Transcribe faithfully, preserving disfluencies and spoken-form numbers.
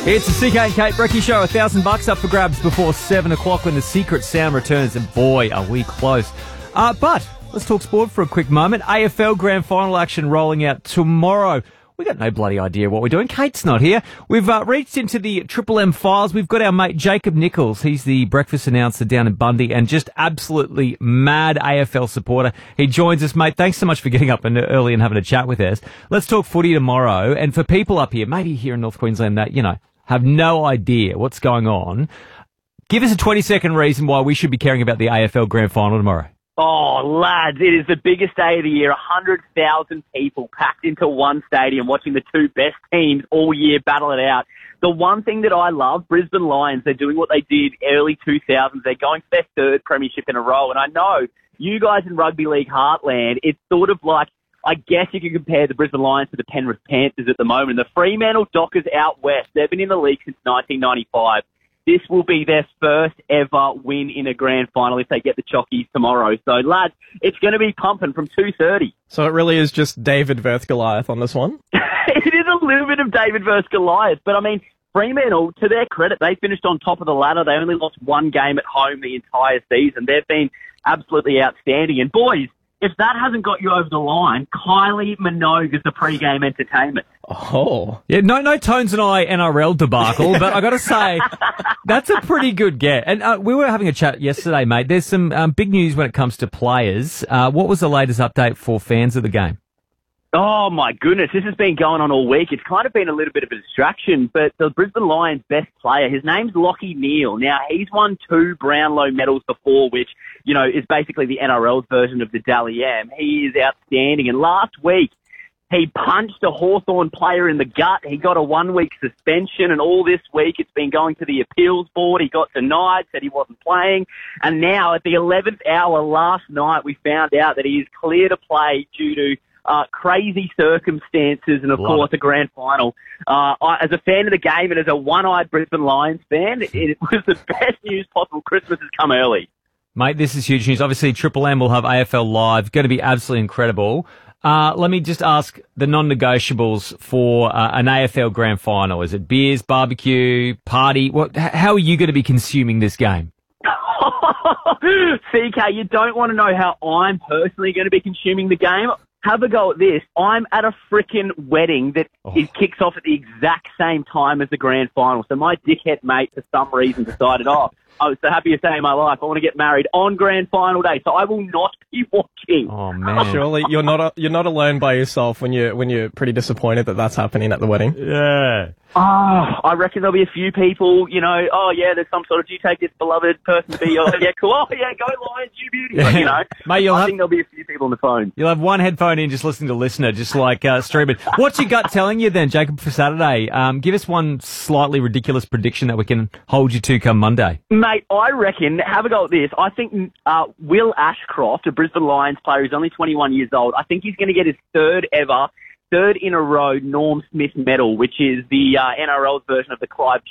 It's the C K and Kate Brecky Show. A thousand bucks up for grabs before seven o'clock when the secret sound returns. And boy, are we close. Uh, but let's talk sport for a quick moment. A F L Grand Final action rolling out tomorrow. We got no bloody idea what we're doing. Kate's not here. We've uh, reached into the Triple M files. We've got our mate Jacob Nichols. He's the breakfast announcer down in Bundy and just absolutely mad A F L supporter. He joins us, mate. Thanks so much for getting up and early and having a chat with us. Let's talk footy tomorrow. And for people up here, maybe here in North Queensland that, you know, have no idea what's going on, give us a twenty-second reason why we should be caring about the A F L Grand Final tomorrow. Oh, lads, it is the biggest day of the year. one hundred thousand people packed into one stadium watching the two best teams all year battle it out. The one thing that I love, Brisbane Lions, they're doing what they did early two thousands. They're going for their third premiership in a row. And I know you guys in Rugby League Heartland, it's sort of like, I guess you could compare the Brisbane Lions to the Penrith Panthers at the moment. The Fremantle Dockers out west, they've been in the league since nineteen ninety-five. This will be their first ever win in a grand final if they get the Chockies tomorrow. So, lads, it's going to be pumping from two thirty. So it really is just David versus Goliath on this one? It is a little bit of David versus Goliath. But, I mean, Fremantle, to their credit, they finished on top of the ladder. They only lost one game at home the entire season. They've been absolutely outstanding. And, boys, if that hasn't got you over the line, Kylie Minogue is the pre-game entertainment. Oh. Yeah, no no Tones and I N R L debacle, but I got to say, that's a pretty good get. And uh, we were having a chat yesterday, mate. There's some um, big news when it comes to players. Uh, what was the latest update for fans of the game? Oh, my goodness. This has been going on all week. It's kind of been a little bit of a distraction, but the Brisbane Lions' best player, his name's Lachie Neale. Now, he's won two Brownlow medals before, which, you know, is basically the N R L's version of the Dally M. He is outstanding. And last week, he punched a Hawthorn player in the gut. He got a one-week suspension, and all this week it's been going to the appeals board. He got denied, said he wasn't playing. And now, at the eleventh hour last night, we found out that he is clear to play due to Uh, crazy circumstances and, of Love course, it. a grand final. Uh, I, as a fan of the game and as a one-eyed Brisbane Lions fan, it, it was the best news possible. Christmas has come early. Mate, this is huge news. Obviously, Triple M will have A F L Live. Going to be absolutely incredible. Uh, let me just ask the non-negotiables for uh, an A F L Grand Final. Is it beers, barbecue, party? What? H- how are you going to be consuming this game? C K, you don't want to know how I'm personally going to be consuming the game. Have a go at this. I'm at a frickin' wedding that Oh. it kicks off at the exact same time as the grand final. So my dickhead mate, for some reason, decided, oh, I was the happiest day of my life. I want to get married on grand final day, so I will not be watching. Oh, man. Surely you're not a, you're not alone by yourself when you're when you're pretty disappointed that that's happening at the wedding. Yeah. Oh, I reckon there'll be a few people, you know, oh, yeah, there's some sort of, do you take this beloved person to be, oh, yeah, cool, oh, yeah, go Lions, you beauty. But, you know, Mate, you'll I have- think there'll be a few people on the phone. You'll have one headphone in just listening to Listener, just like uh, streaming. What's your gut telling you then, Jacob, for Saturday? Um, give us one slightly ridiculous prediction that we can hold you to come Monday. Mate, I reckon, have a go at this. I think uh, Will Ashcroft, a Brisbane Lions player who's only twenty-one years old, I think he's going to get his third ever, third in a row Norm Smith medal, which is the uh, N R L's version of the Clive